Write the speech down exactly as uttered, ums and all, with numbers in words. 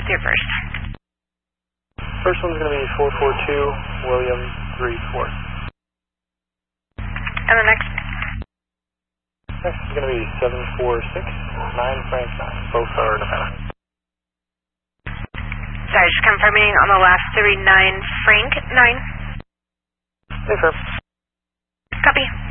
your first? First one's going to be four four two, William three four. And the next? Next is going to be seven four six, nine Frank nine. Both are Nevada. Sorry, just confirming on the last three, nine Frank nine. Hey, sir. Copy.